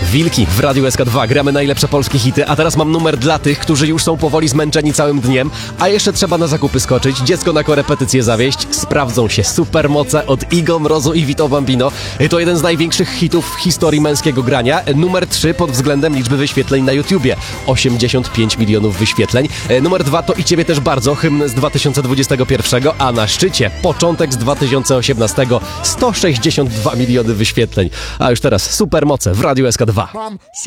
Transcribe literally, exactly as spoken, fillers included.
Wilki w Radiu S K dwa, gramy najlepsze polskie hity, a teraz mam numer dla tych, którzy już są powoli zmęczeni całym dniem, a jeszcze trzeba na zakupy skoczyć, dziecko na korepetycję zawieźć. Sprawdzą się supermoce od Igo, Mrozu i Vito Bambino. To jeden z największych hitów w historii męskiego grania. Numer trzy pod względem liczby wyświetleń na YouTubie. osiemdziesiąt pięć milionów wyświetleń. Numer dwa to i ciebie też bardzo, hymn z dwa tysiące dwudziestego pierwszego, a na szczycie początek z dwa tysiące osiemnastego. sto sześćdziesiąt dwa miliony wyświetleń. A już teraz supermoce w Radiu S K dwa.